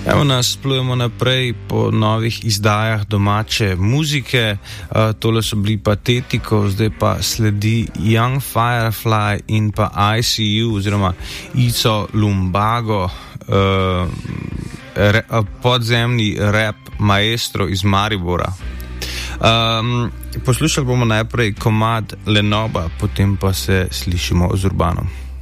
Evo nas, plujemo naprej po novih izdajah domače muzike. Tole so bili Patetiko, zdaj pa sledi Young Firefly in pa ICU oziroma Ico Lumbago, podzemni rap maestro iz Maribora. Poslušali bomo najprej komad Lenoba, potem pa se slišimo z Urbanom.